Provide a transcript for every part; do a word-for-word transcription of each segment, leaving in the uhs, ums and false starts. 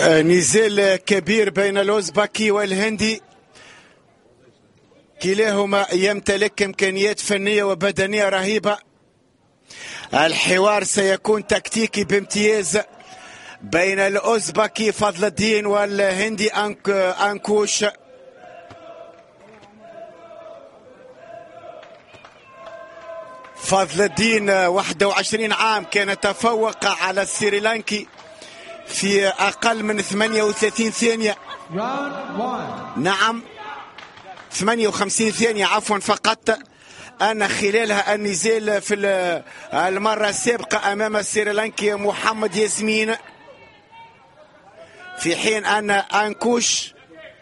نزال كبير بين الأوزبكي والهندي، كلاهما يمتلك إمكانيات فنية وبدنية رهيبة. الحوار سيكون تكتيكي بامتياز بين الأوزبكي فضل الدين والهندي أنك أنكوش. فضل الدين واحد وعشرين عام كان تفوق على السريلانكي في أقل من ثمانية وثلاثين ثانية. نعم ثمانية وخمسين ثانية عفوا فقط. أن خلالها النزال في المرة السابقة أمام السريلانكي محمد ياسمين، في حين أن أنكوش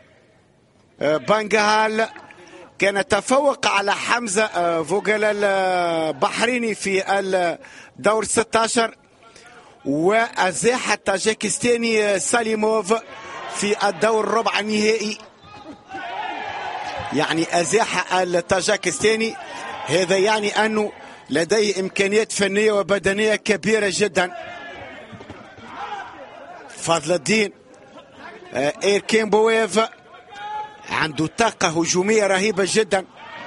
بنغال كان تفوق على حمزة فوغل البحريني في الدور ستة عشر، وأزاح التاجيكستاني ساليموف في الدور الربع النهائي. يعني أزاح التاجيكستاني، هذا يعني أنه لديه إمكانيات فنية وبدنية كبيرة جدا. فضل الدين إيركين بويف عنده طاقة هجومية رهيبة جدا،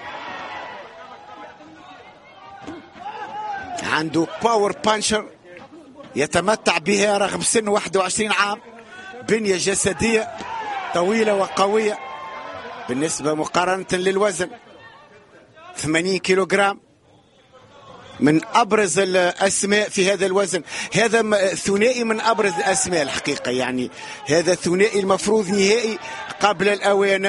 عنده باور بانشر يتمتع بها رغم سن واحد وعشرين عام، بنية جسدية طويلة وقوية بالنسبة مقارنة للوزن ثمانين كيلوغرام، من أبرز الأسماء في هذا الوزن. هذا ثنائي من أبرز الأسماء الحقيقة، يعني هذا ثنائي المفروض نهائي قبل الأوان.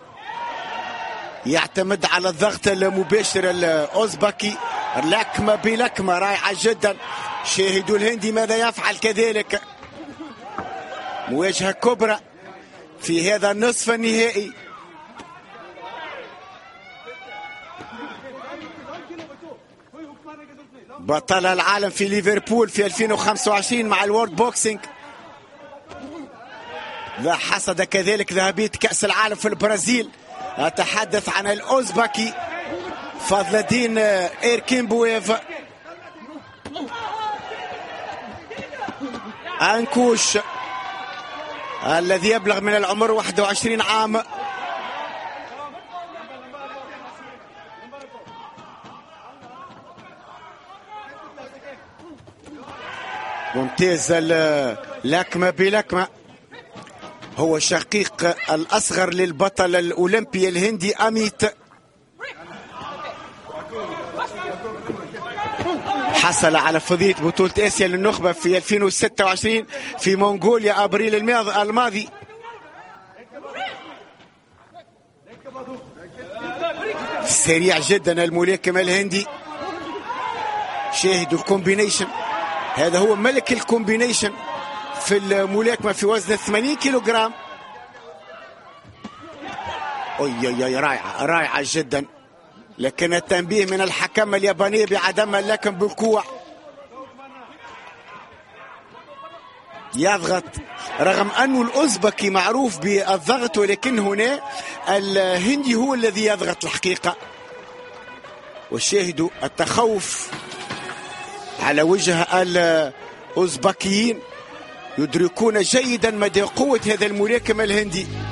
يعتمد على الضغط المباشر الأوزبكي، لكمة بلكمة رائعة جدا. شاهدوا الهندي ماذا يفعل كذلك. مواجهة كبرى في هذا النصف النهائي. بطل العالم في ليفربول في ألفين وخمسة وعشرين مع الورد بوكسينج، وحصد كذلك ذهبية كأس العالم في البرازيل. أتحدث عن الأوزبكي فضل الدين إيركين بويف. أنكوش الذي يبلغ من العمر واحد وعشرين عام، ممتاز اللكمة بلكمة. هو شقيق الأصغر للبطل الأولمبي الهندي أميت، حصل على فضية بطولة آسيا للنخبة في ألفين وستة وعشرين في منغوليا أبريل الماضي. سريع جدا الملاكم الهندي. شاهدوا الكومبينيشن، هذا هو ملك الكومبينيشن في الملاكمة في وزن ثمانين كيلوغرام. أي رائعة رائعة جدا، لكن التنبيه من الحكم الياباني بعدم اللكم بالكوع. يضغط رغم أنه الأوزبكي معروف بالضغط، ولكن هنا الهندي هو الذي يضغط الحقيقة. وشاهدوا التخوف على وجه الأوزبكيين، يدركون جيدا مدى قوة هذا الملاكم الهندي.